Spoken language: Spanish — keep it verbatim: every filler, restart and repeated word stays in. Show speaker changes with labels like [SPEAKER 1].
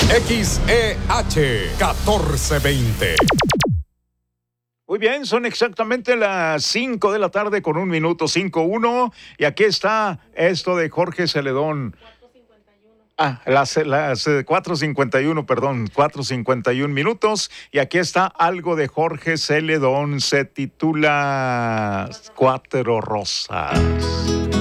[SPEAKER 1] X E H catorce veinte.
[SPEAKER 2] Muy bien, son exactamente las cinco de la tarde con un minuto, cinco uno, y aquí está esto de Jorge Celedón. Ah, las, las eh, cuatro cincuenta y uno, perdón, cuatro cincuenta y uno minutos, y aquí está algo de Jorge Celedón, se titula Cuatro Rosas.